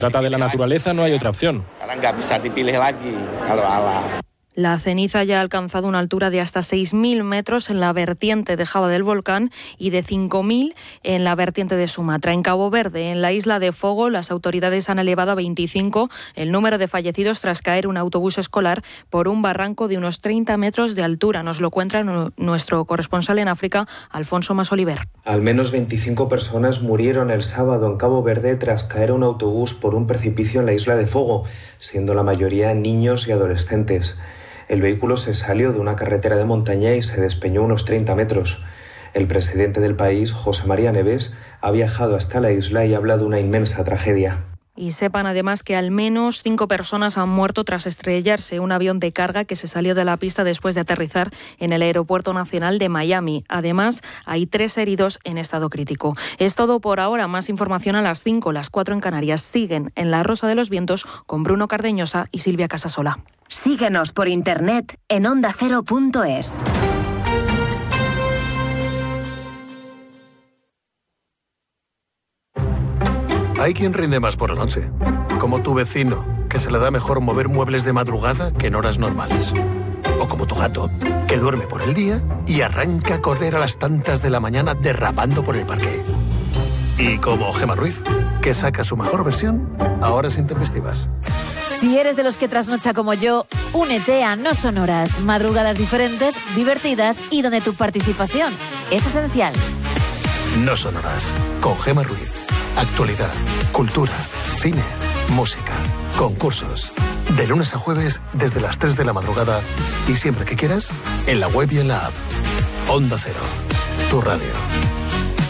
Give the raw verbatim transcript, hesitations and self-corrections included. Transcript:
trata de la naturaleza, no hay otra opción. La ceniza ya ha alcanzado una altura de hasta seis mil metros en la vertiente de Java del volcán y de cinco mil en la vertiente de Sumatra. En Cabo Verde, en la isla de Fogo, las autoridades han elevado a veinticinco el número de fallecidos tras caer un autobús escolar por un barranco de unos treinta metros de altura. Nos lo cuenta nuestro corresponsal en África, Alfonso Masoliver. Al menos veinticinco personas murieron el sábado en Cabo Verde tras caer un autobús por un precipicio en la isla de Fogo, siendo la mayoría niños y adolescentes. El vehículo se salió de una carretera de montaña y se despeñó unos treinta metros. El presidente del país, José María Neves, ha viajado hasta la isla y habla de una inmensa tragedia. Y sepan además que al menos cinco personas han muerto tras estrellarse un avión de carga que se salió de la pista después de aterrizar en el Aeropuerto Nacional de Miami. Además, hay tres heridos en estado crítico. Es todo por ahora. Más información a las cinco, las cuatro en Canarias. Siguen en La Rosa de los Vientos con Bruno Cardeñosa y Silvia Casasola. Síguenos por internet en onda cero punto es. Hay quien rinde más por la noche, como tu vecino, que se le da mejor mover muebles de madrugada que en horas normales. O como tu gato, que duerme por el día y arranca a correr a las tantas de la mañana derrapando por el parque. Y como Gemma Ruiz, que saca su mejor versión a horas intempestivas. Si eres de los que trasnocha como yo, únete a No Sonoras, madrugadas diferentes, divertidas y donde tu participación es esencial. No Sonoras, con Gemma Ruiz. Actualidad, cultura, cine, música, concursos. De lunes a jueves desde las tres de la madrugada y siempre que quieras, en la web y en la app. Onda Cero, tu radio.